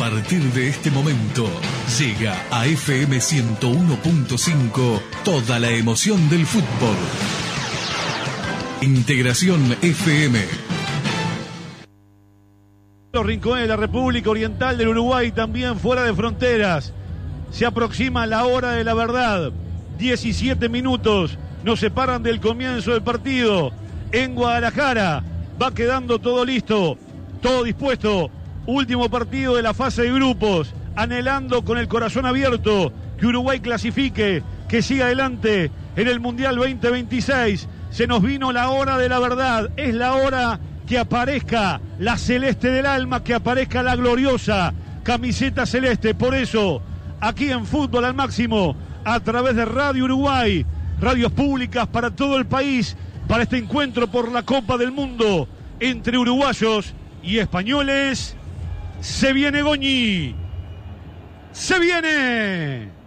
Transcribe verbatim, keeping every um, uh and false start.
partir de este momento, llega a F M ciento uno punto cinco toda la emoción del fútbol. Integración F M. Los rincones de la República Oriental del Uruguay, también fuera de fronteras. Se aproxima la hora de la verdad. diecisiete minutos nos separan del comienzo del partido. En Guadalajara va quedando todo listo, todo dispuesto. Último partido de la fase de grupos, anhelando con el corazón abierto que Uruguay clasifique, que siga adelante en el Mundial veinte veintiséis. Se nos vino la hora de la verdad, es la hora que aparezca la celeste del alma, que aparezca la gloriosa camiseta celeste. Por eso, aquí en Fútbol al Máximo, a través de Radio Uruguay, radios públicas para todo el país, para este encuentro por la Copa del Mundo entre uruguayos y españoles, se viene Goñi, se viene.